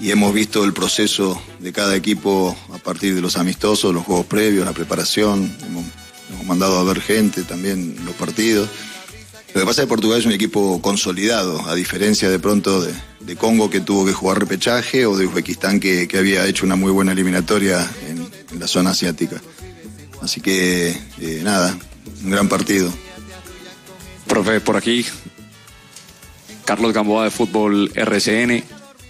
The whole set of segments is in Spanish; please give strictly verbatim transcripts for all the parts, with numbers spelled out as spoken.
y hemos visto el proceso de cada equipo a partir de los amistosos, los juegos previos, la preparación. Hemos, hemos mandado a ver gente también en los partidos. Lo que pasa es que Portugal es un equipo consolidado, a diferencia de pronto de, de Congo, que tuvo que jugar repechaje, o de Uzbekistán, que, que había hecho una muy buena eliminatoria en, en la zona asiática. Así que, eh, nada, un gran partido. Profe, por aquí, Carlos Gamboa de Fútbol R C N.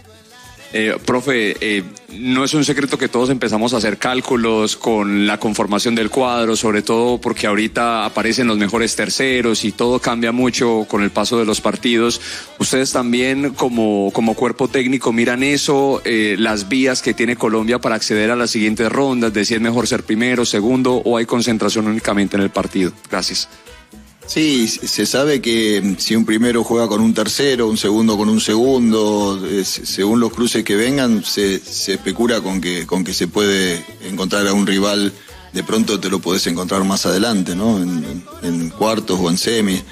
Eh, profe, eh, no es un secreto que todos empezamos a hacer cálculos con la conformación del cuadro, sobre todo porque ahorita aparecen los mejores terceros y todo cambia mucho con el paso de los partidos. ¿Ustedes también como, como cuerpo técnico miran eso, eh, las vías que tiene Colombia para acceder a las siguientes rondas, de si es mejor ser primero, segundo, o hay concentración únicamente en el partido? Gracias. Sí, se sabe que si un primero juega con un tercero, un segundo con un segundo, eh, según los cruces que vengan, se, se especula con que, con que se puede encontrar a un rival, de pronto te lo podés encontrar más adelante, ¿no? En, en cuartos o en semis.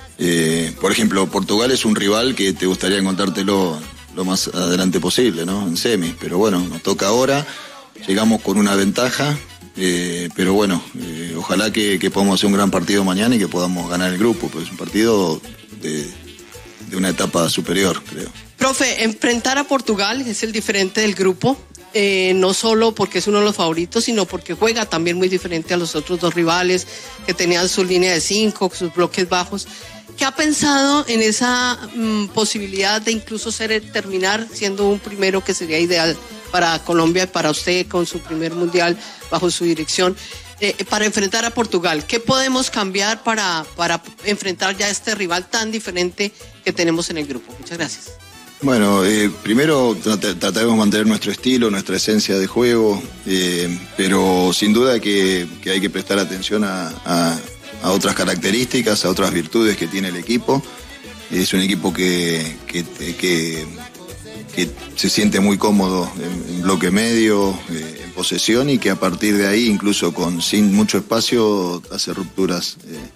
Eh, por ejemplo, Portugal es un rival que te gustaría encontrártelo lo más adelante posible, ¿no? En semis, pero bueno, nos toca ahora, llegamos con una ventaja. Eh, pero bueno, eh, ojalá que, que podamos hacer un gran partido mañana y que podamos ganar el grupo, pues es un partido de, de una etapa superior, creo. Profe, enfrentar a Portugal es el diferente del grupo, eh, no solo porque es uno de los favoritos, sino porque juega también muy diferente a los otros dos rivales que tenían su línea de cinco, sus bloques bajos. ¿Qué ha pensado en esa mm, posibilidad de incluso ser terminar siendo un primero, que sería ideal para Colombia y para usted con su primer mundial bajo su dirección, eh, para enfrentar a Portugal? ¿Qué podemos cambiar para, para enfrentar ya a este rival tan diferente que tenemos en el grupo? Muchas gracias. Bueno, eh, primero trat- trataremos de mantener nuestro estilo, nuestra esencia de juego, eh, pero sin duda que, que hay que prestar atención a, a, a otras características, a otras virtudes que tiene el equipo. Es un equipo que, que, que, que se siente muy cómodo en, en bloque medio, eh, en posesión, y que a partir de ahí, incluso con sin mucho espacio, hace rupturas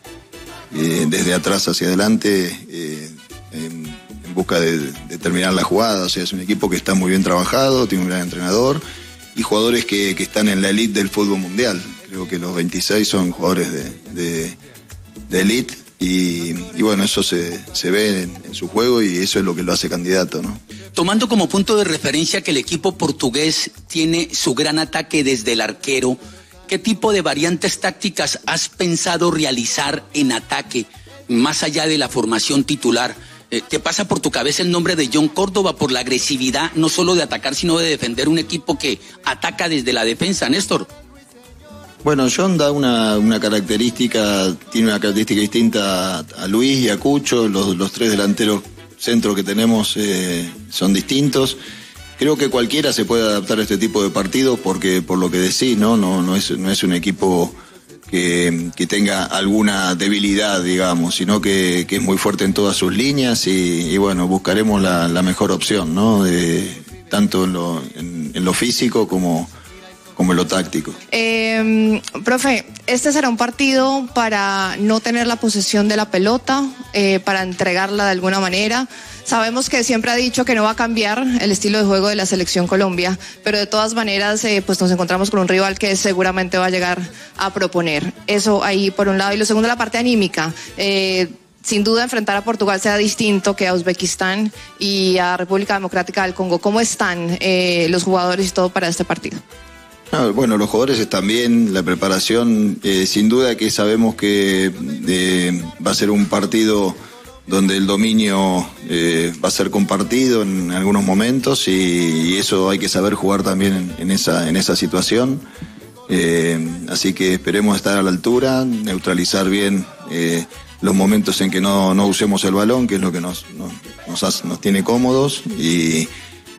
eh, eh, desde atrás hacia adelante, eh, en, en busca de, de terminar la jugada. O sea, es un equipo que está muy bien trabajado, tiene un gran entrenador y jugadores que, que están en la elite del fútbol mundial. Creo que los veintiséis son jugadores de, de, de elite y, y bueno, eso se, se ve en, en su juego, y eso es lo que lo hace candidato, ¿no? Tomando como punto de referencia que el equipo portugués tiene su gran ataque desde el arquero, ¿qué tipo de variantes tácticas has pensado realizar en ataque, más allá de la formación titular? Eh, ¿Qué pasa por tu cabeza el nombre de John Córdoba por la agresividad, no solo de atacar, sino de defender un equipo que ataca desde la defensa, Néstor? Bueno, John da una, una característica, tiene una característica distinta a, a Luis y a Cucho. Los, los tres delanteros centros que tenemos eh, son distintos. Creo que cualquiera se puede adaptar a este tipo de partidos, porque por lo que decís, no, no, no es, no es un equipo que, que tenga alguna debilidad, digamos, sino que, que es muy fuerte en todas sus líneas, y, y bueno, buscaremos la, la mejor opción, ¿no? De, tanto en lo, en, en lo físico como como en lo táctico. Eh, profe, este será un partido para no tener la posesión de la pelota, eh, para entregarla de alguna manera. Sabemos que siempre ha dicho que no va a cambiar el estilo de juego de la selección Colombia, pero de todas maneras eh, pues nos encontramos con un rival que seguramente va a llegar a proponer. Eso ahí por un lado. Y lo segundo, la parte anímica. Eh, Sin duda, enfrentar a Portugal será distinto que a Uzbekistán y a República Democrática del Congo. ¿Cómo están eh, los jugadores y todo para este partido? No, bueno, los jugadores están bien, la preparación, eh, sin duda que sabemos que eh, va a ser un partido donde el dominio eh, va a ser compartido en algunos momentos, y, y eso hay que saber jugar también en, en, esa, en esa situación. Eh, así que esperemos estar a la altura, neutralizar bien eh, los momentos en que no, no usemos el balón, que es lo que nos, nos, nos, hace, nos tiene cómodos, y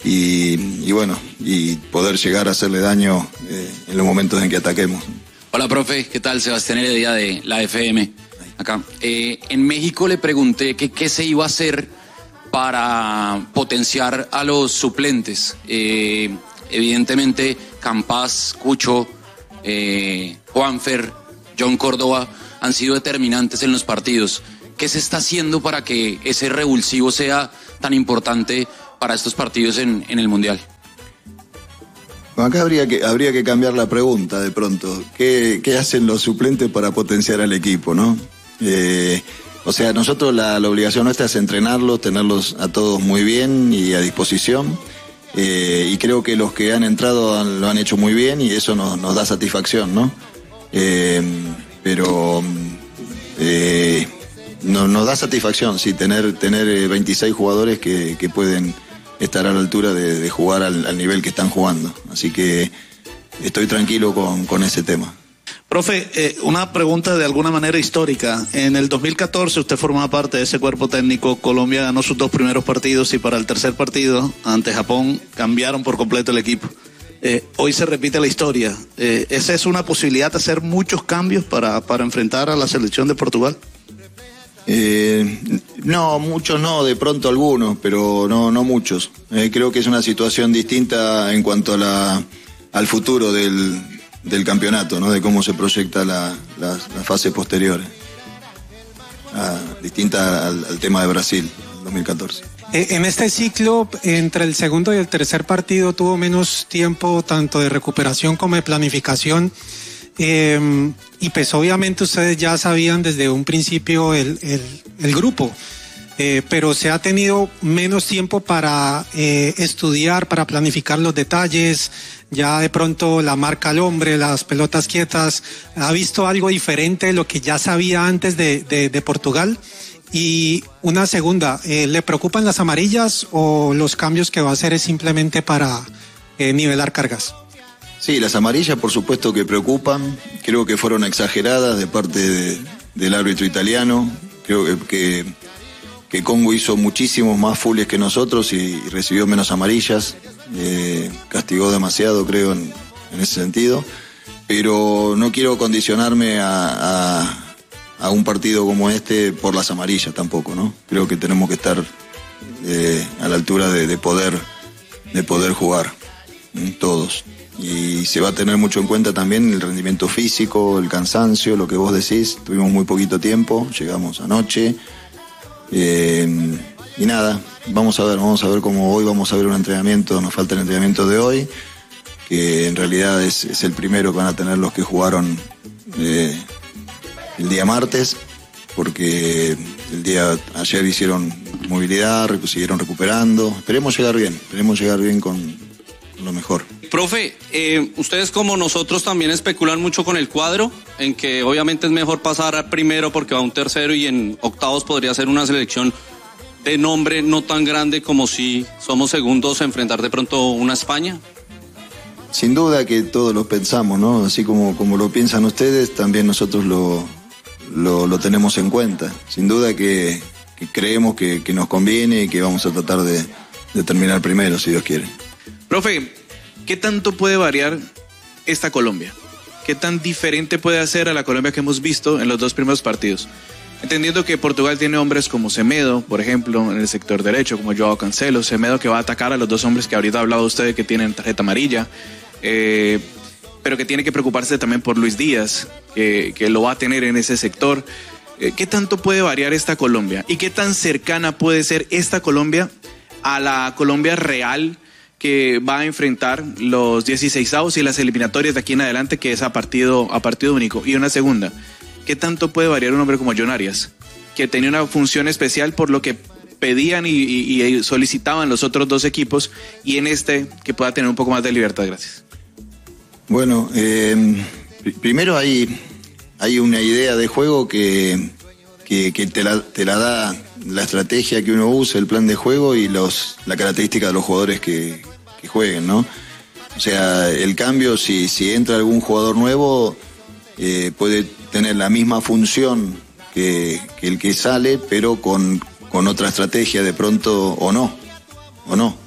Y, y bueno, y poder llegar a hacerle daño eh, en los momentos en que ataquemos. Hola, profe, ¿qué tal? Sebastián Heredia de la F M, acá. Eh, en México le pregunté que qué se iba a hacer para potenciar a los suplentes. Eh, evidentemente, Campas, Cucho, eh, Juanfer, John Córdoba han sido determinantes en los partidos. ¿Qué se está haciendo para que ese revulsivo sea tan importante para estos partidos en, en el Mundial? Acá habría que, habría que cambiar la pregunta de pronto. ¿Qué, qué hacen los suplentes para potenciar al equipo, no? Eh, o sea, nosotros la, la obligación nuestra es entrenarlos, tenerlos a todos muy bien y a disposición. Eh, y creo que los que han entrado han, lo han hecho muy bien y eso nos, nos da satisfacción, ¿no? Eh, pero eh, no, nos da satisfacción, sí, tener, tener veintiséis jugadores que, que pueden estar a la altura de, de jugar al, al nivel que están jugando. Así que estoy tranquilo con, con ese tema. Profe, eh, una pregunta de alguna manera histórica. En el dos mil catorce usted formaba parte de ese cuerpo técnico. Colombia ganó sus dos primeros partidos y para el tercer partido, ante Japón, cambiaron por completo el equipo. Eh, hoy se repite la historia. Eh, ¿Esa es una posibilidad de hacer muchos cambios para, para enfrentar a la selección de Portugal? Eh, no, muchos no, de pronto algunos, pero no, no muchos. Eh, creo que es una situación distinta en cuanto a la, al futuro del, del campeonato, ¿no? De cómo se proyecta la, la, la fase posterior. Ah, distinta al, al tema de Brasil, dos mil catorce. En este ciclo, entre el segundo y el tercer partido, tuvo menos tiempo tanto de recuperación como de planificación. Eh, y pues obviamente ustedes ya sabían desde un principio el, el, el grupo, eh, pero se ha tenido menos tiempo para eh, estudiar, para planificar los detalles, ya de pronto la marca al hombre, las pelotas quietas. ¿Ha visto algo diferente de lo que ya sabía antes de, de, de Portugal? Y una segunda, eh, ¿le preocupan las amarillas o los cambios que va a hacer es simplemente para eh, nivelar cargas? Sí, las amarillas por supuesto que preocupan, creo que fueron exageradas de parte de, del árbitro italiano, creo que, que, que Congo hizo muchísimos más fulles que nosotros y, y recibió menos amarillas, eh, castigó demasiado creo en, en ese sentido, pero no quiero condicionarme a, a, a un partido como este por las amarillas tampoco, ¿no? Creo que tenemos que estar eh, a la altura de, de, poder, de poder jugar, ¿eh? Todos. Y se va a tener mucho en cuenta también el rendimiento físico, el cansancio, lo que vos decís. Tuvimos muy poquito tiempo, llegamos anoche. Eh, y nada, vamos a ver, vamos a ver cómo hoy vamos a ver un entrenamiento, nos falta el entrenamiento de hoy, que en realidad es, es el primero que van a tener los que jugaron eh, el día martes, porque el día ayer hicieron movilidad, siguieron recuperando. Esperemos llegar bien, esperemos llegar bien con lo mejor. Profe, eh, ustedes como nosotros también especulan mucho con el cuadro, en que obviamente es mejor pasar primero porque va un tercero y en octavos podría ser una selección de nombre no tan grande como si somos segundos, enfrentar de pronto una España. Sin duda que todos lo pensamos, ¿no? Así como, como lo piensan ustedes, también nosotros lo, lo, lo tenemos en cuenta. Sin duda que, que creemos que, que nos conviene y que vamos a tratar de, de terminar primero, si Dios quiere. Profe, ¿qué tanto puede variar esta Colombia? ¿Qué tan diferente puede hacer a la Colombia que hemos visto en los dos primeros partidos? Entendiendo que Portugal tiene hombres como Semedo, por ejemplo, en el sector derecho, como Joao Cancelo, Semedo que va a atacar a los dos hombres que ahorita ha hablado usted que tienen tarjeta amarilla, eh, pero que tiene que preocuparse también por Luis Díaz, que, que lo va a tener en ese sector. Eh, ¿Qué tanto puede variar esta Colombia? ¿Y qué tan cercana puede ser esta Colombia a la Colombia real que va a enfrentar los dieciseisavos y las eliminatorias de aquí en adelante, que es a partido, a partido único? Y una segunda, ¿qué tanto puede variar un hombre como John Arias, que tenía una función especial por lo que pedían y, y, y solicitaban los otros dos equipos, y en este que pueda tener un poco más de libertad? Gracias. Bueno, eh, primero hay, hay una idea de juego que, que, que te, la, te la da la estrategia que uno usa, el plan de juego y los, la característica de los jugadores que, que jueguen, ¿no? O sea, el cambio, si, si entra algún jugador nuevo, eh, puede tener la misma función que, que el que sale, pero con, con otra estrategia de pronto, o no, o no.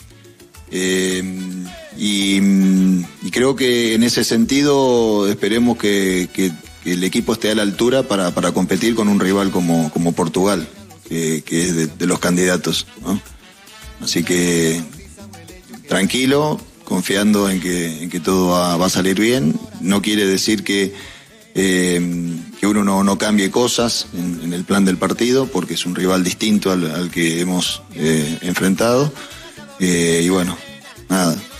Eh, y, y creo que en ese sentido esperemos que, que, que el equipo esté a la altura para, para competir con un rival como, como Portugal, que, que es de, de los candidatos, ¿no? Así que tranquilo, confiando en que, en que todo va, va a salir bien. No quiere decir que, eh, que uno no, no cambie cosas en, en el plan del partido, porque es un rival distinto al, al que hemos eh, enfrentado. Eh, y bueno, nada,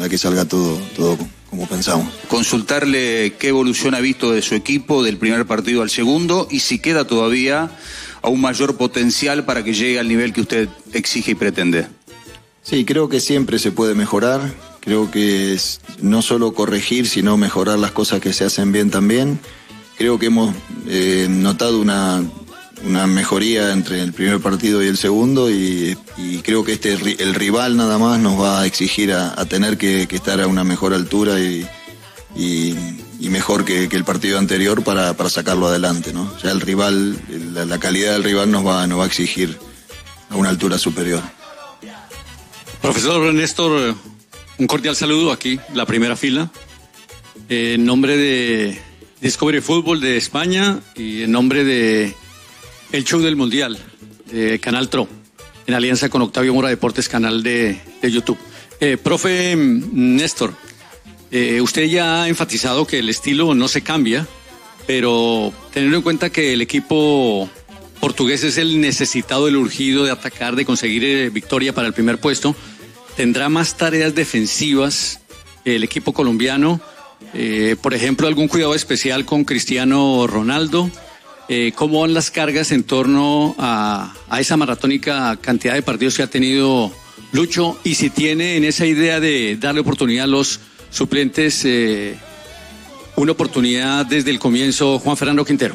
para que salga todo, todo como pensamos. Consultarle qué evolución ha visto de su equipo del primer partido al segundo y si queda todavía a un mayor potencial para que llegue al nivel que usted exige y pretende. Sí, creo que siempre se puede mejorar. Creo que es no solo corregir, sino mejorar las cosas que se hacen bien también. Creo que hemos eh, notado una, una mejoría entre el primer partido y el segundo y, y creo que este el rival nada más nos va a exigir a, a tener que, que estar a una mejor altura y, y, y mejor que, que el partido anterior para, para sacarlo adelante, ¿no? Ya el rival, la, la calidad del rival nos va, nos va a exigir a una altura superior. Profesor Néstor, un cordial saludo aquí, la primera fila, eh, en nombre de Discovery Fútbol de España y en nombre de El Show del Mundial, de Canal Tro, en alianza con Octavio Mora Deportes, canal de, de YouTube. Eh, profe Néstor, eh, usted ya ha enfatizado que el estilo no se cambia, pero teniendo en cuenta que el equipo portugués es el necesitado, el urgido de atacar, de conseguir eh, victoria para el primer puesto, ¿tendrá más tareas defensivas el equipo colombiano? Eh, por ejemplo, algún cuidado especial con Cristiano Ronaldo. Eh, ¿Cómo van las cargas en torno a, a esa maratónica cantidad de partidos que ha tenido Lucho? Y si tiene en esa idea de darle oportunidad a los suplentes, eh, una oportunidad desde el comienzo, Juan Fernando Quintero.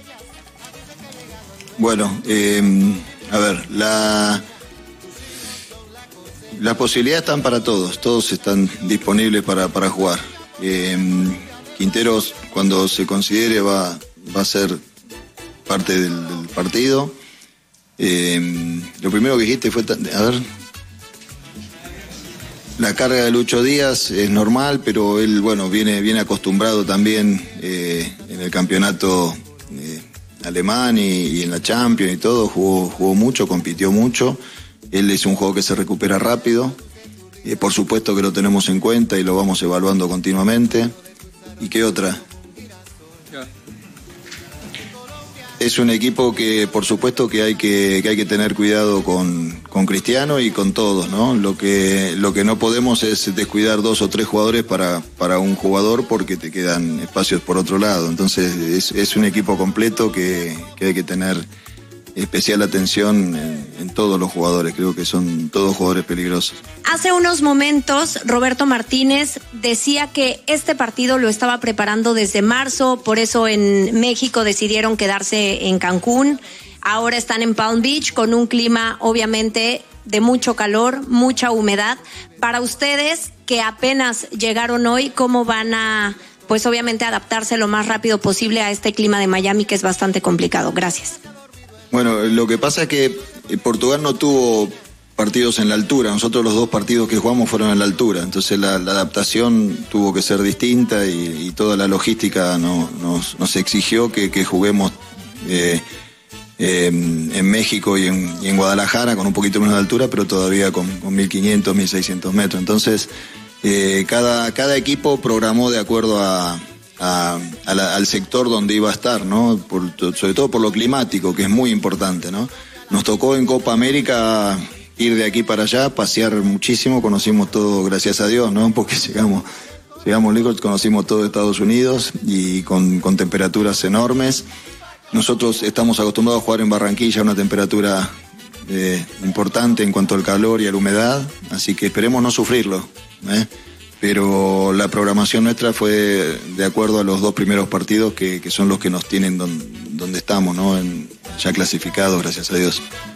Bueno, eh, a ver, la... Las posibilidades están para todos, todos están disponibles para, para jugar. Eh, Quinteros, cuando se considere, va, va a ser parte del, del partido. Eh, lo primero que dijiste fue, a ver, la carga de Lucho Díaz es normal, pero él, bueno, viene, viene acostumbrado también eh, en el campeonato eh, alemán y, y en la Champions y todo, jugó, jugó mucho, compitió mucho. Él es un juego que se recupera rápido, eh, por supuesto que lo tenemos en cuenta y lo vamos evaluando continuamente. ¿Y qué otra? Es un equipo que por supuesto que hay que, que, hay que tener cuidado con, con Cristiano y con todos, ¿no? Lo que, lo que no podemos es descuidar dos o tres jugadores para, para un jugador porque te quedan espacios por otro lado. Entonces es, es un equipo completo que, que hay que tener especial atención en, en todos los jugadores, creo que son todos jugadores peligrosos. Hace unos momentos Roberto Martínez decía que este partido lo estaba preparando desde marzo, por eso en México decidieron quedarse en Cancún, ahora están en Palm Beach con un clima obviamente de mucho calor, mucha humedad. Para ustedes que apenas llegaron hoy, ¿cómo van a, pues obviamente, adaptarse lo más rápido posible a este clima de Miami que es bastante complicado? Gracias. Bueno, lo que pasa es que Portugal no tuvo partidos en la altura. Nosotros los dos partidos que jugamos fueron en la altura. Entonces la, la adaptación tuvo que ser distinta y, y toda la logística no, nos, nos exigió que, que juguemos eh, eh, en México y en, y en Guadalajara con un poquito menos de altura, pero todavía con, con mil quinientos, mil seiscientos metros. Entonces eh, cada, cada equipo programó de acuerdo a... A, a la, al sector donde iba a estar, ¿no? Por, sobre todo por lo climático, que es muy importante, ¿no? Nos tocó en Copa América ir de aquí para allá, pasear muchísimo, conocimos todo, gracias a Dios, ¿no? Porque llegamos, llegamos lejos, conocimos todo Estados Unidos y con, con temperaturas enormes. Nosotros estamos acostumbrados a jugar en Barranquilla a una temperatura eh, importante en cuanto al calor y a la humedad, así que esperemos no sufrirlo, ¿eh? Pero la programación nuestra fue de acuerdo a los dos primeros partidos que, que son los que nos tienen don, donde estamos, ¿no? En, ya clasificados, gracias a Dios.